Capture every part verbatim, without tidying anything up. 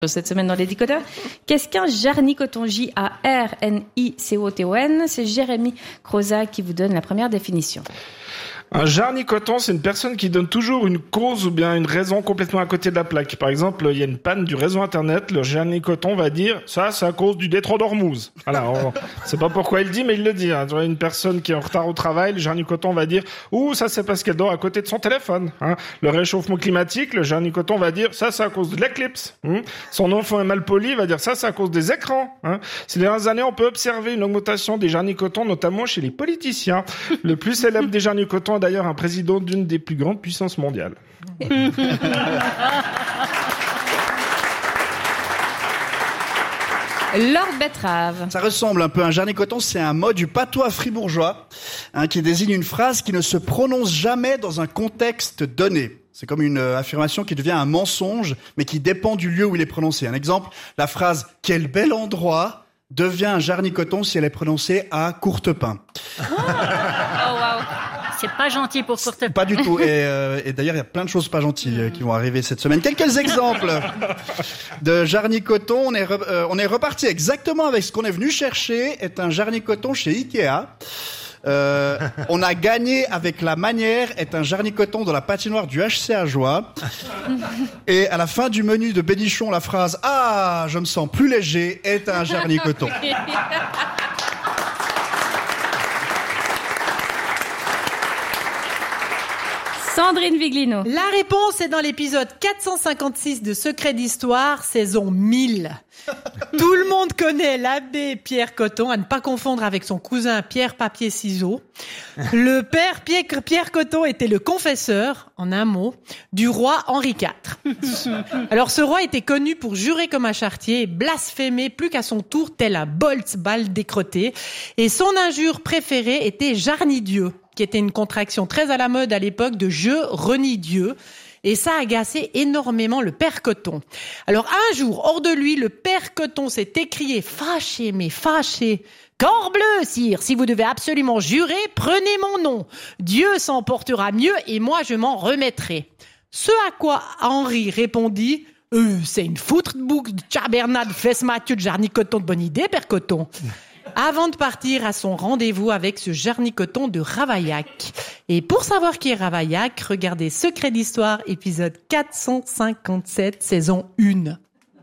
Cette semaine dans les décodeurs. Qu'est-ce qu'un jarnicoton? J A R N I C O T O N. C'est Jérémy Crozat qui vous donne la première définition. Un jarnicoton, c'est une personne qui donne toujours une cause ou bien une raison complètement à côté de la plaque. Par exemple, il y a une panne du réseau Internet, le jarnicoton va dire « ça, c'est à cause du détroit d'Ormuz ». Voilà, on sait pas pourquoi il le dit, mais il le dit. Hein. Une personne qui est en retard au travail, le jarnicoton va dire « ouh, ça, c'est parce qu'elle dort à côté de son téléphone hein. ». Le réchauffement climatique, le jarnicoton va dire « ça, c'est à cause de l'éclipse hein. ». Son enfant est mal poli, va dire « ça, c'est à cause des écrans hein ». Ces dernières années, on peut observer une augmentation des jarnicotons, notamment chez les politiciens. Le plus célèbre des jarnicotons d'ailleurs un président d'une des plus grandes puissances mondiales. Lord Betrave. Ça ressemble un peu à un jarnicoton, c'est un mot du patois fribourgeois hein, qui désigne une phrase qui ne se prononce jamais dans un contexte donné. C'est comme une euh, affirmation qui devient un mensonge, mais qui dépend du lieu où il est prononcé. Un exemple, la phrase « quel bel endroit » devient un jarnicoton si elle est prononcée à Courtepin. Oh, wow. C'est pas gentil pour Courtepin. Pas du tout. Et, euh, et d'ailleurs, il y a plein de choses pas gentilles euh, qui vont arriver cette semaine. Quelques exemples de jarnicoton. On est, re, euh, on est reparti exactement avec ce qu'on est venu chercher. Est un jarnicoton chez Ikea. Euh, on a gagné avec la manière. Est un jarnicoton dans la patinoire du H C Ajoie. Et à la fin du menu de Bénichon, la phrase « Ah, je me sens plus léger » est un jarnicoton. Sandrine Viglino. La réponse est dans l'épisode quatre cent cinquante-six de Secret d'Histoire, saison mille. Tout le monde connaît l'abbé Pierre Coton, à ne pas confondre avec son cousin Pierre Papier-Ciseaux. Le père Pierre, Pierre Coton était le confesseur, en un mot, du roi Henri quatre. Alors ce roi était connu pour jurer comme un charretier et blasphémer plus qu'à son tour tel un bolts balle décrotté. Et son injure préférée était jarni-Dieu, qui était une contraction très à la mode à l'époque de je renie Dieu. Et ça agaçait énormément le père Coton. Alors un jour, hors de lui, le père Coton s'est écrié, fâché, mais fâché. Corbleu, sire, si vous devez absolument jurer, prenez mon nom. Dieu s'en portera mieux et moi je m'en remettrai. Ce à quoi Henri répondit, euh, c'est une foutre de boucle de Tchabernade, fesse Mathieu de jarnicoton de bonne idée, père Coton. Avant de partir à son rendez-vous avec ce jarnicoton de Ravaillac. Et pour savoir qui est Ravaillac, regardez Secret d'Histoire, épisode quatre cent cinquante-sept, saison un.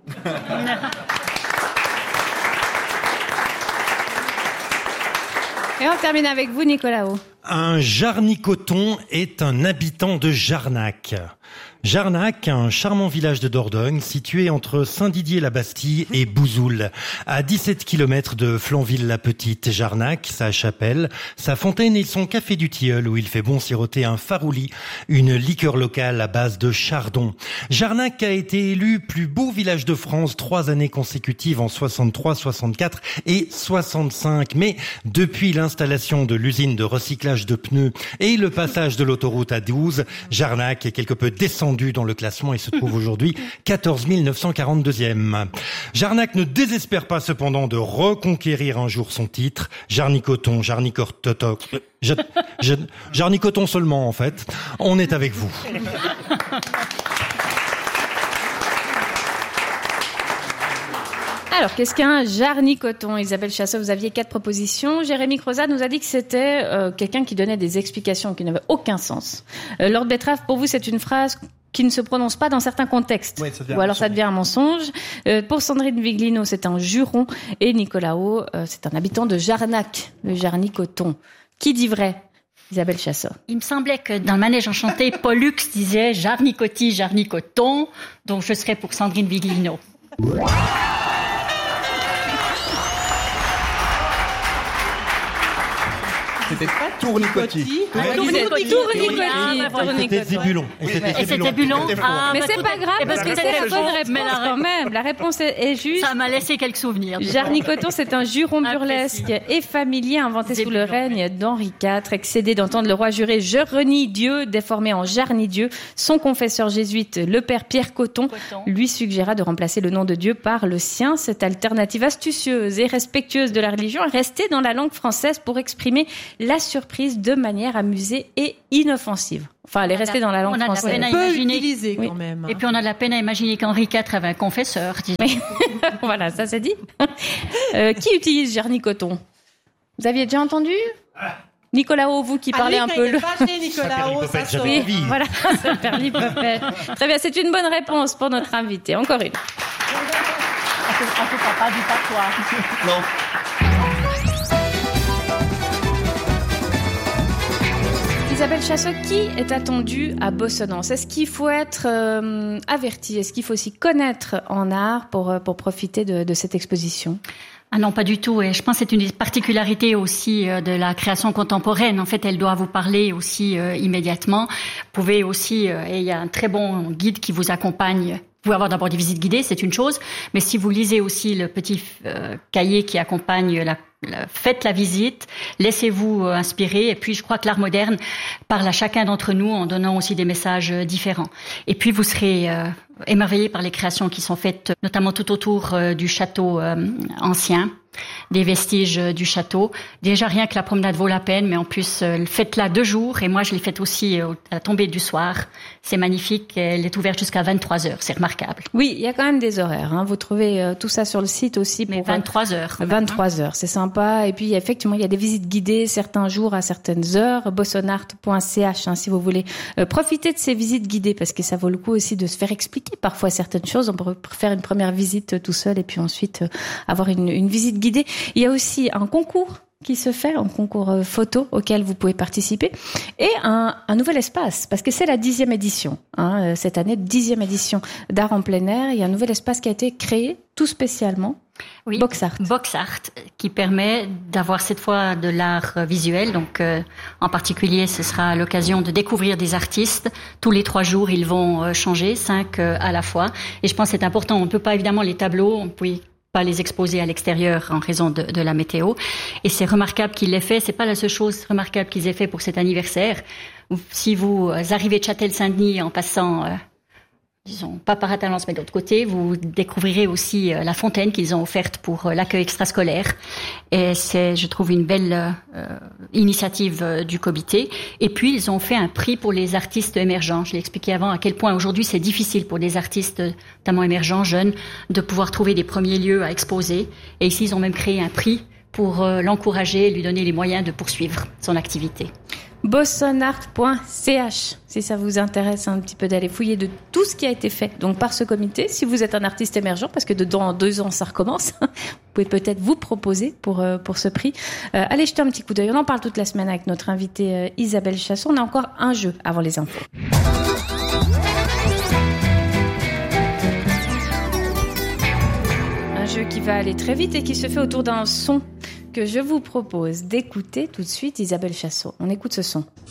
Et on termine avec vous, Nicolas. Un jarnicoton est un habitant de Jarnac. Jarnac, un charmant village de Dordogne situé entre Saint-Didier-la-Bastille et Bouzoul, à dix-sept kilomètres de Flanville-la-Petite. Jarnac, sa chapelle, sa fontaine et son café du Tilleul où il fait bon siroter un farouli, une liqueur locale à base de chardon. Jarnac a été élu plus beau village de France trois années consécutives en soixante-trois, soixante-quatre et soixante-cinq. Mais depuis l'installation de l'usine de recyclage de pneus et le passage de l'autoroute A douze, Jarnac est quelque peu descendu dans le classement et se trouve aujourd'hui quatorze mille neuf cent quarante-deuxième. Jarnac ne désespère pas cependant de reconquérir un jour son titre. Jarnicoton, Jarnicoton, Jarnicoton seulement en fait. On est avec vous. Alors, qu'est-ce qu'un jarnicoton? Isabelle Chassot, vous aviez quatre propositions. Jérémy Crozat nous a dit que c'était euh, quelqu'un qui donnait des explications qui n'avaient aucun sens. Euh, Lord Betrave, pour vous, c'est une phrase qui ne se prononce pas dans certains contextes. Oui, ça devient ou alors un ça devient un mensonge. Euh, pour Sandrine Viglino, c'est un juron. Et Nicolas Haut, euh, c'est un habitant de Jarnac, le jarnicoton. Qui dit vrai? Isabelle Chassot. Il me semblait que dans le manège enchanté, Pollux disait jarnicoti, jarnicoton. Donc je serais pour Sandrine Viglino. C'était pas Tournicotti. Tournicotti. Tournicotti. C'était Zébulon. Et c'était Bulon. Ah, Mais bah, c'est tout- pas grave, eh ben, parce que c'était c'est la faux, bonne réponse mais la- quand même. La réponse est, est juste. Ça m'a laissé quelques souvenirs. Jarnicoton, c'est un juron burlesque et familier inventé sous le règne d'Henri quatre, excédé d'entendre le roi jurer « Je renie Dieu », déformé en Jarni-Dieu. Son confesseur jésuite, le père Pierre Coton, lui suggéra de remplacer le nom de Dieu par le sien. Cette alternative astucieuse et respectueuse de la religion est restée dans la langue française pour exprimer la surprise de manière amusée et inoffensive. Enfin, elle est restée dans la langue on a française. De la peine à On peut imaginer. utiliser quand Oui. même. Et puis on a de la peine à imaginer qu'Henri quatre avait un confesseur. disons. Voilà, ça c'est dit. Euh, qui utilise Jarny Coton? Vous aviez déjà entendu? Nicolas O, vous qui parlez Allez, un quand peu il le... est fâché, Nicolas O, ça Perlipopette, sort. j'avais Oui, envie. voilà, c'est le perlipopette. Très bien, c'est une bonne réponse pour notre invité. Encore une. En tout cas, pas du patois. Non. Isabelle Chassot, qui est attendue à Bossonance? Est-ce qu'il faut être euh, averti? Est-ce qu'il faut aussi connaître en art pour, pour profiter de, de cette exposition? Ah non, pas du tout. Et je pense que c'est une particularité aussi euh, de la création contemporaine. En fait, elle doit vous parler aussi euh, immédiatement. Vous pouvez aussi, euh, et il y a un très bon guide qui vous accompagne. Vous pouvez avoir d'abord des visites guidées, c'est une chose. Mais si vous lisez aussi le petit euh, cahier qui accompagne la faites la visite, laissez-vous inspirer. Et puis, je crois que l'art moderne parle à chacun d'entre nous en donnant aussi des messages différents. Et puis, vous serez euh, émerveillés par les créations qui sont faites, notamment tout autour euh, du château euh, ancien, des vestiges euh, du château. Déjà, rien que la promenade vaut la peine, mais en plus, euh, faites-la deux jours. Et moi, je l'ai faite aussi euh, à la tombée du soir. C'est magnifique. Elle est ouverte jusqu'à vingt-trois heures. C'est remarquable. Oui, il y a quand même des horaires. Hein. Vous trouvez euh, tout ça sur le site aussi. Mais pour, vingt-trois heures. vingt-trois heures, c'est sympa. Et puis, effectivement, il y a des visites guidées certains jours à certaines heures. bossonart point c h, hein, si vous voulez euh, profiter de ces visites guidées, parce que ça vaut le coup aussi de se faire expliquer parfois certaines choses. On peut faire une première visite tout seul et puis ensuite euh, avoir une, une visite guidée. Il y a aussi un concours qui se fait, un concours euh, photo auquel vous pouvez participer, et un, un nouvel espace, parce que c'est la dixième édition, hein, cette année, dixième édition d'art en plein air. Il y a un nouvel espace qui a été créé tout spécialement. Oui, Box Art. Box Art, qui permet d'avoir cette fois de l'art visuel. Donc, euh, en particulier, ce sera l'occasion de découvrir des artistes. Tous les trois jours, ils vont euh, changer, cinq euh, à la fois. Et je pense que c'est important. On ne peut pas, évidemment, les tableaux, on peut pas les exposer à l'extérieur en raison de, de la météo. Et c'est remarquable qu'ils l'aient fait. C'est pas la seule chose remarquable qu'ils aient fait pour cet anniversaire. Si vous arrivez de Châtel-Saint-Denis en passant... Euh, disons, pas par Atalance, mais de l'autre côté, vous découvrirez aussi euh, la fontaine qu'ils ont offerte pour euh, l'accueil extrascolaire. Et c'est, je trouve, une belle euh, initiative euh, du comité. Et puis, ils ont fait un prix pour les artistes émergents. Je l'ai expliqué avant à quel point aujourd'hui c'est difficile pour des artistes, notamment émergents, jeunes, de pouvoir trouver des premiers lieux à exposer. Et ici, ils ont même créé un prix pour euh, l'encourager et lui donner les moyens de poursuivre son activité. bossonart point c h, si ça vous intéresse un petit peu d'aller fouiller de tout ce qui a été fait donc par ce comité. Si vous êtes un artiste émergent, parce que dedans deux ans ça recommence, vous pouvez peut-être vous proposer pour euh, pour ce prix. Euh, allez jeter un petit coup d'œil. On en parle toute la semaine avec notre invitée euh, Isabelle Chassot. On a encore un jeu avant les infos. Un jeu qui va aller très vite et qui se fait autour d'un son que je vous propose d'écouter tout de suite. Isabelle Chassot, on écoute ce son.